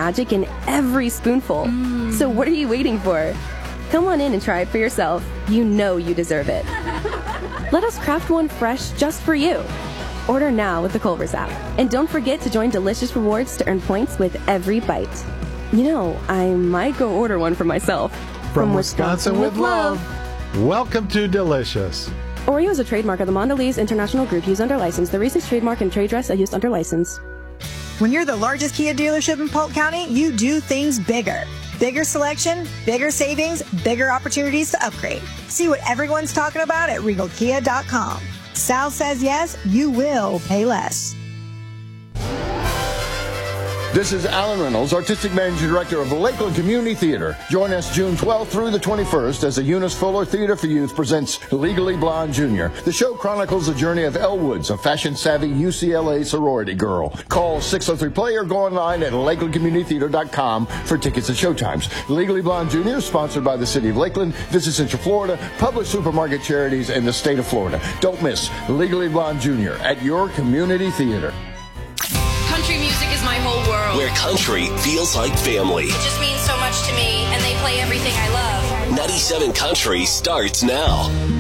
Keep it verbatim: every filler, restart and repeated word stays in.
magic in every spoonful. Mm. So what are you waiting for? Come on in and try it for yourself. You know you deserve it. Let us craft one fresh just for you. Order now with the Culver's app. And don't forget to join Delicious Rewards to earn points with every bite. You know, I might go order one for myself. From, From Wisconsin, Wisconsin with love. love. Welcome to Delicious. Oreo is a trademark of the Mondelez International Group used under license. The Reese's trademark and trade dress are used under license. When you're the largest Kia dealership in Polk County, you do things bigger. Bigger selection, bigger savings, bigger opportunities to upgrade. See what everyone's talking about at regal kia dot com. Sal says yes, you will pay less. This is Alan Reynolds, Artistic Managing Director of the Lakeland Community Theater. Join us June twelfth through the twenty-first as the Eunice Fuller Theater for Youth presents Legally Blonde Junior The show chronicles the journey of Elle Woods, a fashion-savvy U C L A sorority girl. Call six oh three play or go online at lakeland community theater dot com for tickets and showtimes. Legally Blonde Junior is sponsored by the City of Lakeland, Visit Central Florida, Public Supermarket Charities, and the State of Florida. Don't miss Legally Blonde Junior at your community theater. Country music is my whole world. Where country feels like family. It just means so much to me, and they play everything I love. ninety-seven Country starts now.